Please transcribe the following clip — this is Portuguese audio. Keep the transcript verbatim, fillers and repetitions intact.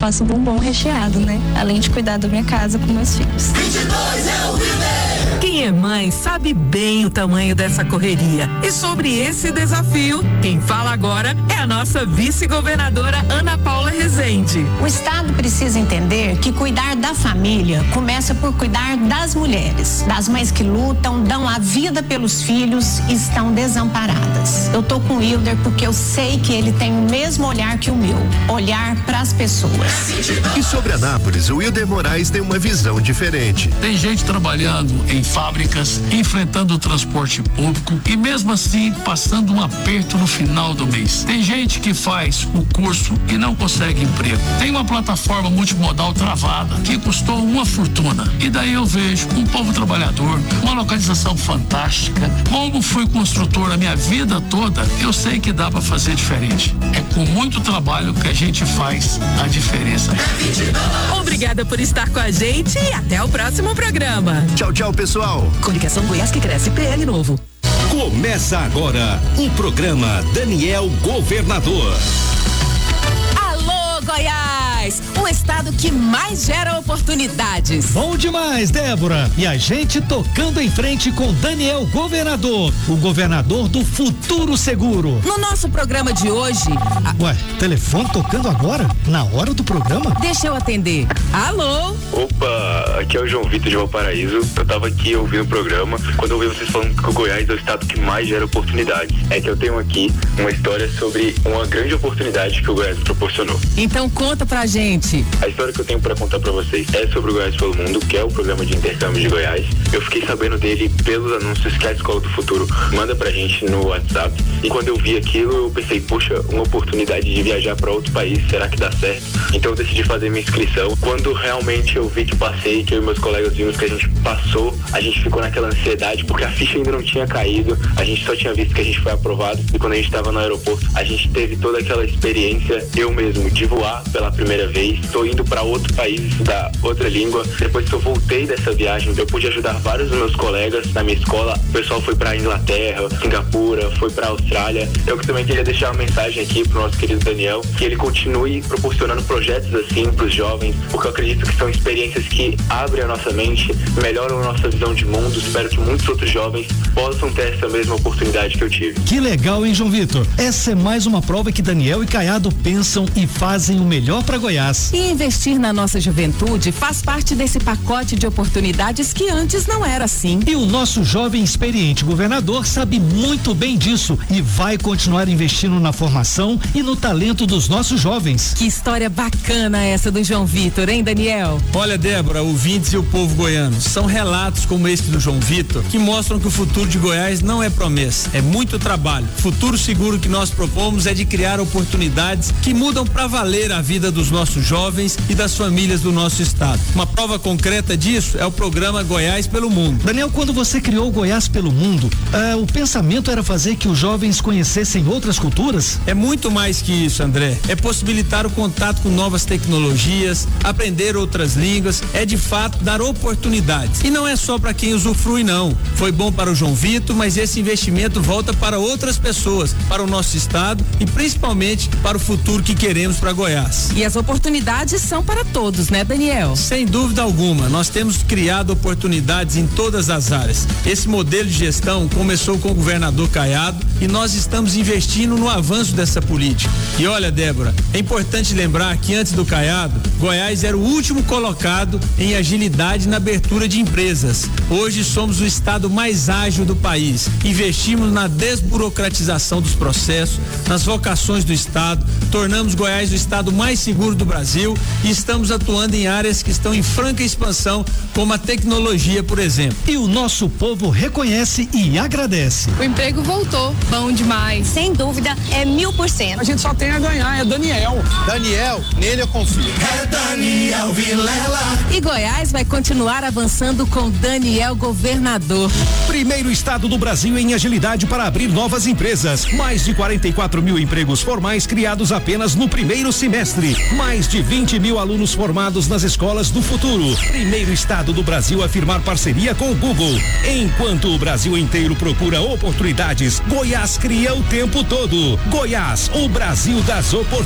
faço bombom recheado, né? Além de cuidar da minha casa com meus filhos. vinte e dois é o líder. Quem é mãe sabe bem o tamanho dessa correria. E sobre esse desafio, quem fala agora é a nossa vice-governadora Ana Paula Rezende. O Estado precisa entender que cuidar da família começa por cuidar das mulheres, das mães que lutam, dão a vida pelos filhos e estão desamparadas. Eu tô com o Wilder porque eu sei que ele tem o mesmo olhar que o meu, olhar para as pessoas. E sobre Anápolis, o Wilder Moraes tem uma visão diferente. Tem gente trabalhando em fábricas, enfrentando o transporte público e mesmo assim passando um aperto no final do mês. Tem gente que faz o curso e não consegue emprego. Tem uma plataforma multimodal travada que custou uma fortuna. E daí eu vejo um povo trabalhador, uma localização fantástica. Como fui construtor a minha vida toda, eu sei que dá para fazer diferente. É com muito trabalho que a gente faz a diferença. Obrigada por estar com a gente e até o próximo programa. Tchau, tchau, pessoal. Coligação Goiás que cresce, P L Novo. Começa agora o programa Daniel Governador. Alô, Goiás! Um estado que mais gera oportunidades. Bom demais, Débora. E a gente tocando em frente com Daniel Governador, o governador do futuro seguro. No nosso programa de hoje... A... Ué, telefone tocando agora? Na hora do programa? Deixa eu atender. Alô? Opa, aqui é o João Vitor de Valparaíso. Eu tava aqui ouvindo o programa quando eu ouvi vocês falando que o Goiás é o estado que mais gera oportunidades. É que eu tenho aqui uma história sobre uma grande oportunidade que o Goiás proporcionou. Então conta pra gente. A história que eu tenho para contar para vocês é sobre o Goiás pelo Mundo, que é o programa de intercâmbio de Goiás. Eu fiquei sabendo dele pelos anúncios que a Escola do Futuro manda pra gente no WhatsApp. E quando eu vi aquilo, eu pensei, puxa, uma oportunidade de viajar para outro país, será que dá certo? Então eu decidi fazer minha inscrição. Quando realmente eu vi que passei, que eu e meus colegas vimos que a gente passou, a gente ficou naquela ansiedade, porque a ficha ainda não tinha caído, a gente só tinha visto que a gente foi aprovado. E quando a gente estava no aeroporto, a gente teve toda aquela experiência, eu mesmo, de voar pela primeira vez. Estou indo para outro país estudar outra língua. Depois que eu voltei dessa viagem, eu pude ajudar vários dos meus colegas na minha escola. O pessoal foi para Inglaterra, Singapura, foi para Austrália. Eu também queria deixar uma mensagem aqui pro nosso querido Daniel, que ele continue proporcionando projetos assim para os jovens, porque eu acredito que são experiências que abrem a nossa mente, melhoram a nossa visão de mundo. Espero que muitos outros jovens possam ter essa mesma oportunidade que eu tive. Que legal, hein, João Vitor? Essa é mais uma prova que Daniel e Caiado pensam e fazem o melhor para Goiás. E investir na nossa juventude faz parte desse pacote de oportunidades que antes não era assim. E o nosso jovem experiente governador sabe muito bem disso e vai continuar investindo na formação e no talento dos nossos jovens. Que história bacana essa do João Vitor, hein, Daniel? Olha, Débora, ouvintes e o povo goiano, são relatos como esse do João Vitor que mostram que o futuro de Goiás não é promessa, é muito trabalho. O futuro seguro que nós propomos é de criar oportunidades que mudam para valer a vida dos nossos jovens e das famílias do nosso estado. Uma prova concreta disso é o programa Goiás pelo Mundo. Daniel, quando você criou o Goiás pelo Mundo, uh, o pensamento era fazer que os jovens conhecessem outras culturas? É muito mais que isso, André. É possibilitar o contato com novas tecnologias, aprender outras línguas, é de fato dar oportunidades. E não é só para quem usufrui, não. Foi bom para o João Vitor, mas esse investimento volta para outras pessoas, para o nosso estado e principalmente para o futuro que queremos para Goiás. E as oportunidades são para todos, né, Daniel? Sem dúvida alguma, nós temos criado oportunidades em todas as áreas. Esse modelo de gestão começou com o governador Caiado e nós estamos investindo no avanço dessa política. E olha, Débora, é importante lembrar que antes do Caiado, Goiás era o último colocado em agilidade na abertura de empresas. Hoje somos o estado mais ágil do país. Investimos na desburocratização dos processos, nas vocações do estado, tornamos Goiás o estado mais seguro do Brasil e estamos atuando em áreas que estão em franca expansão, como a tecnologia, por exemplo. E o nosso povo reconhece e agradece. O emprego voltou, bom demais. Sem dúvida, é mil por cento. A gente só tem a ganhar, é Daniel. Daniel, nele eu confio. É Daniel Vilela. E Goiás vai continuar avançando com Daniel Governador. Primeiro estado do Brasil em agilidade para abrir novas empresas. Mais de quarenta e quatro mil empregos formais criados apenas no primeiro semestre. Mais de vinte mil alunos formados nas escolas do futuro. Primeiro estado do Brasil a firmar parceria com o Google. Enquanto o Brasil inteiro procura oportunidades, Goiás cria o tempo todo. Goiás, o Brasil das oportunidades.